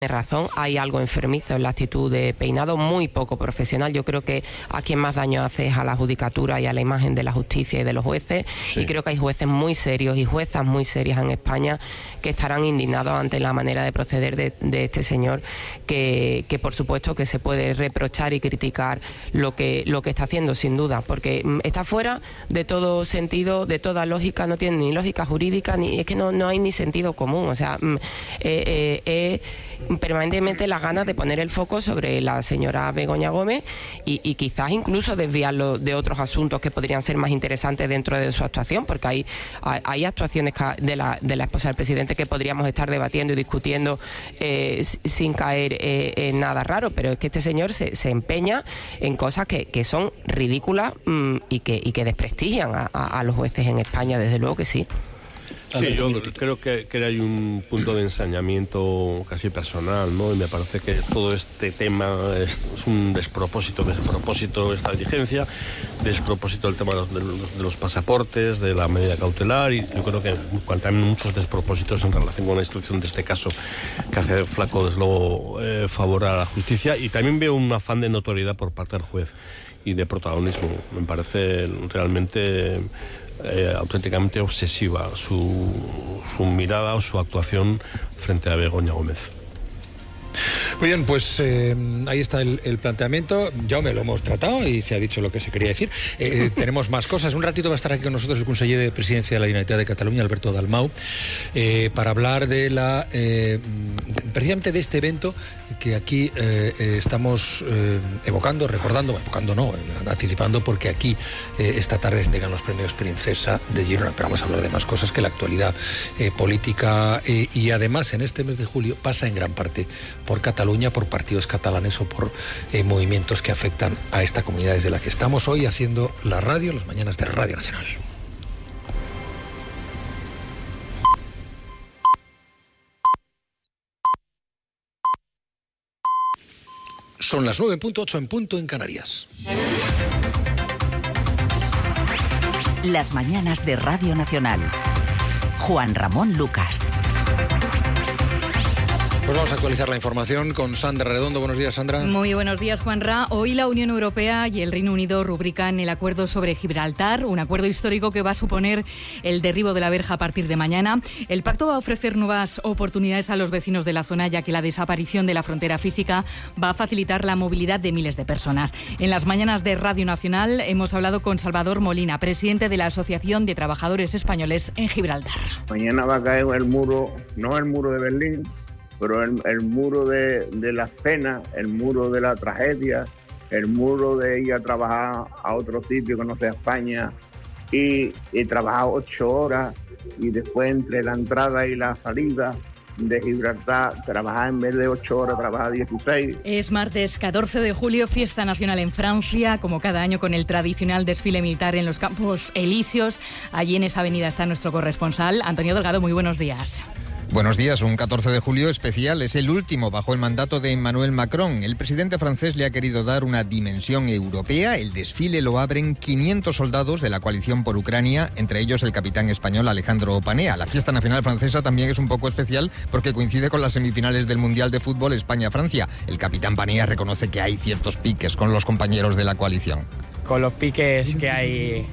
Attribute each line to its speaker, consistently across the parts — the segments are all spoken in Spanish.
Speaker 1: razón, hay algo enfermizo en la actitud de Peinado, muy poco profesional. Yo creo que a quien más daño hace es a la judicatura y a la imagen de la justicia y de los jueces, sí. Y creo que hay jueces muy serios y juezas muy serias en España que estarán indignados ante la manera de proceder de este señor, que por supuesto que se puede reprochar y criticar lo que está haciendo, sin duda, porque está fuera de todo sentido, de toda lógica, no tiene ni lógica jurídica, ni es que no hay ni sentido común. O sea, permanentemente las ganas de poner el foco sobre la señora Begoña Gómez y quizás incluso desviarlo de otros asuntos que podrían ser más interesantes dentro de su actuación, porque hay actuaciones de la esposa del presidente que podríamos estar debatiendo y discutiendo sin caer en nada raro, pero es que este señor se empeña en cosas que son ridículas y que desprestigian a los jueces en España, desde luego que sí.
Speaker 2: Sí, yo creo que hay un punto de ensañamiento casi personal, ¿no? Y me parece que todo este tema es un despropósito esta diligencia, despropósito el tema de los pasaportes, de la medida cautelar, y yo creo que también muchos despropósitos en relación con la instrucción de este caso, que hace flaco desde luego favor a la justicia, y también veo un afán de notoriedad por parte del juez y de protagonismo. Me parece realmente auténticamente obsesiva su mirada o su actuación frente a Begoña Gómez.
Speaker 3: Muy bien, pues ahí está el planteamiento. Ya me lo hemos tratado y se ha dicho lo que se quería decir. Tenemos más cosas. Un ratito va a estar aquí con nosotros el conseller de Presidencia de la Generalitat de Cataluña, Alberto Dalmau, para hablar de precisamente de este evento que aquí estamos evocando, anticipando, porque aquí esta tarde se entregan los premios Princesa de Girona. Pero vamos a hablar de más cosas, que la actualidad política y además en este mes de julio pasa en gran parte por Cataluña, por partidos catalanes o por movimientos que afectan a esta comunidad desde la que estamos hoy haciendo la radio, las mañanas de Radio Nacional. Son las 9:08 en punto en Canarias.
Speaker 4: Las mañanas de Radio Nacional. Juan Ramón Lucas.
Speaker 3: Pues vamos a actualizar la información con Sandra Redondo. Buenos días, Sandra.
Speaker 5: Muy buenos días, Juanra. Hoy la Unión Europea y el Reino Unido rubrican el acuerdo sobre Gibraltar, un acuerdo histórico que va a suponer el derribo de la verja a partir de mañana. El pacto va a ofrecer nuevas oportunidades a los vecinos de la zona, ya que la desaparición de la frontera física va a facilitar la movilidad de miles de personas. En las mañanas de Radio Nacional hemos hablado con Salvador Molina, presidente de la Asociación de Trabajadores Españoles en Gibraltar.
Speaker 6: Mañana va a caer el muro, no el muro de Berlín, pero el muro de las penas, el muro de la tragedia, el muro de ir a trabajar a otro sitio que no sea España y trabajar 8 horas y después entre la entrada y la salida de Gibraltar trabajar en vez de 8 horas, trabajar 16.
Speaker 5: Es martes 14 de julio, fiesta nacional en Francia, como cada año con el tradicional desfile militar en los Campos Elíseos. Allí en esa avenida está nuestro corresponsal, Antonio Delgado. Muy buenos días.
Speaker 7: Buenos días. Un 14 de julio especial, es el último bajo el mandato de Emmanuel Macron. El presidente francés le ha querido dar una dimensión europea. El desfile lo abren 500 soldados de la coalición por Ucrania, entre ellos el capitán español Alejandro Panea. La fiesta nacional francesa también es un poco especial porque coincide con las semifinales del Mundial de Fútbol España-Francia. El capitán Panea reconoce que hay ciertos piques con los compañeros de la coalición.
Speaker 8: Con los piques que hay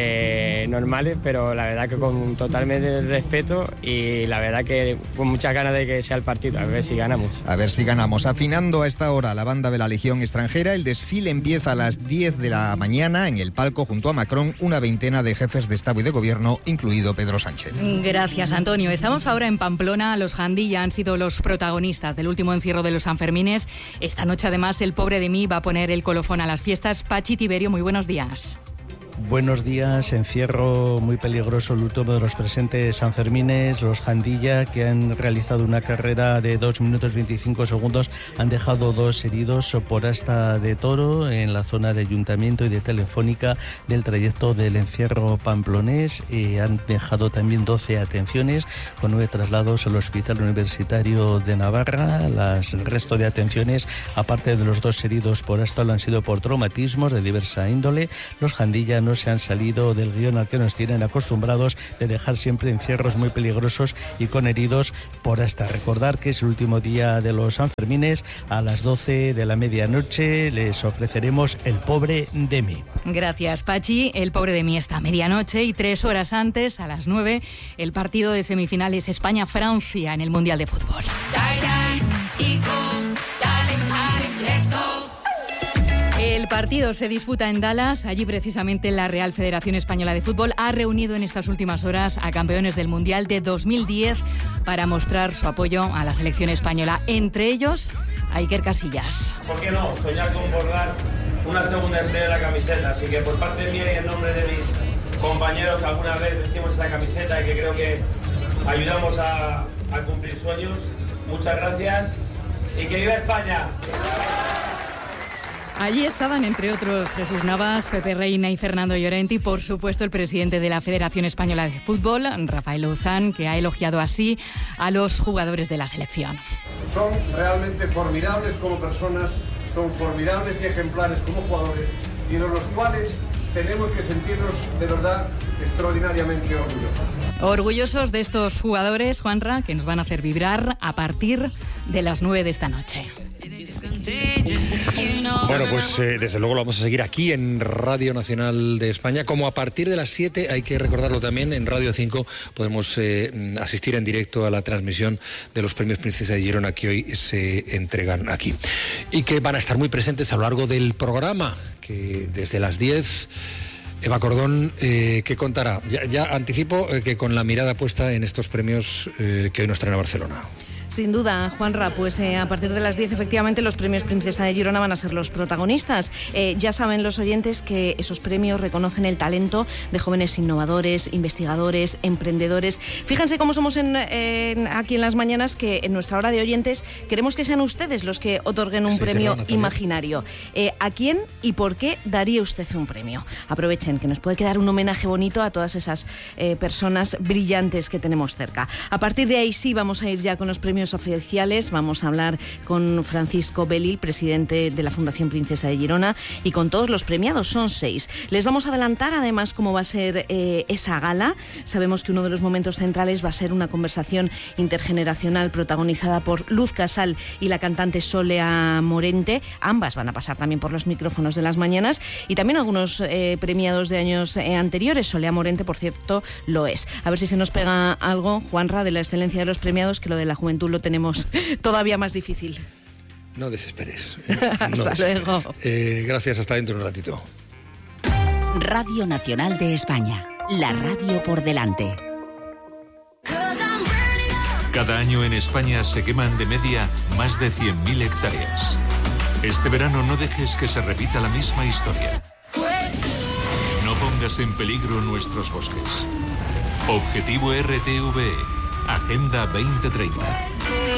Speaker 8: normales, pero la verdad que con totalmente respeto y la verdad que con muchas ganas de que sea el partido, a ver si ganamos.
Speaker 7: A ver si ganamos. Afinando a esta hora la banda de la Legión extranjera, el desfile empieza a las 10 de la mañana en el palco junto a Macron, una veintena de jefes de Estado y de Gobierno, incluido Pedro Sánchez.
Speaker 5: Gracias, Antonio. Estamos ahora en Pamplona. Los Jandilla han sido los protagonistas del último encierro de los Sanfermines. Esta noche, además, el pobre de mí va a poner el colofón a las fiestas. Pachi Tiberio, muy buenos días.
Speaker 9: Buenos días. Encierro muy peligroso el último de los presentes Sanfermines. Los Jandilla, que han realizado una carrera de 2 minutos 25 segundos, han dejado 2 heridos por asta de toro en la zona de Ayuntamiento y de Telefónica del trayecto del encierro pamplonés. Han dejado también 12 atenciones con 9 traslados al Hospital Universitario de Navarra. El resto de atenciones, aparte de los 2 heridos por asta, lo han sido por traumatismos de diversa índole. Los Jandilla han no se han salido del guión al que nos tienen acostumbrados, de dejar siempre encierros muy peligrosos y con heridos por hasta. Recordar que es el último día de los Sanfermines. A las 12 de la medianoche les ofreceremos El pobre de mí.
Speaker 5: Gracias, Pachi. El pobre de mí esta medianoche, y 3 horas antes, a las 9, el partido de semifinales España-Francia en el Mundial de Fútbol. El partido se disputa en Dallas. Allí precisamente la Real Federación Española de Fútbol ha reunido en estas últimas horas a campeones del Mundial de 2010 para mostrar su apoyo a la selección española. Entre ellos, a Iker Casillas.
Speaker 10: ¿Por qué no soñar con bordar una segunda estrella de la camiseta? Así que por parte mía y en nombre de mis compañeros, alguna vez vestimos esta camiseta y que creo que ayudamos a cumplir sueños. Muchas gracias y que viva España.
Speaker 5: Allí estaban, entre otros, Jesús Navas, Pepe Reina y Fernando Llorente, y por supuesto el presidente de la Federación Española de Fútbol, Rafael Luzán, que ha elogiado así a los jugadores de la selección.
Speaker 11: Son realmente formidables como personas, son formidables y ejemplares como jugadores, y de los cuales tenemos que sentirnos de verdad extraordinariamente orgullosos.
Speaker 5: Orgullosos de estos jugadores, Juanra, que nos van a hacer vibrar a partir de las 9 de esta noche.
Speaker 3: Bueno, pues desde luego lo vamos a seguir aquí en Radio Nacional de España, como a partir de las 7, hay que recordarlo también, en Radio 5 podemos asistir en directo a la transmisión de los premios Princesa de Girona que hoy se entregan aquí. Y que van a estar muy presentes a lo largo del programa, que desde las 10... Eva Cordón, ¿qué contará? Ya anticipo que con la mirada puesta en estos premios que hoy nos traen a Barcelona.
Speaker 12: Sin duda, Juanra, pues a partir de las 10 efectivamente los premios Princesa de Girona van a ser los protagonistas. Ya saben los oyentes que esos premios reconocen el talento de jóvenes innovadores, investigadores, emprendedores. Fíjense cómo somos aquí en las mañanas, que en nuestra hora de oyentes queremos que sean ustedes los que otorguen un premio imaginario. ¿A quién y por qué daría usted un premio? Aprovechen que nos puede quedar un homenaje bonito a todas esas personas brillantes que tenemos cerca. A partir de ahí sí vamos a ir ya con los premios oficiales. Vamos a hablar con Francisco Belil, presidente de la Fundación Princesa de Girona, y con todos los premiados, son 6. Les vamos a adelantar además cómo va a ser esa gala. Sabemos que uno de los momentos centrales va a ser una conversación intergeneracional protagonizada por Luz Casal y la cantante Solea Morente. Ambas van a pasar también por los micrófonos de las mañanas, y también algunos premiados de años anteriores. Solea Morente, por cierto, lo es. A ver si se nos pega algo, Juanra, de la excelencia de los premiados, que lo de la juventud lo tenemos todavía más difícil.
Speaker 3: No desesperes.
Speaker 12: Hasta luego.
Speaker 3: Gracias, hasta dentro de un ratito.
Speaker 4: Radio Nacional de España, la radio por delante.
Speaker 13: Cada año en España se queman de media más de 100.000 hectáreas. Este verano no dejes que se repita la misma historia. No pongas en peligro nuestros bosques. Objetivo RTVE, Agenda 2030.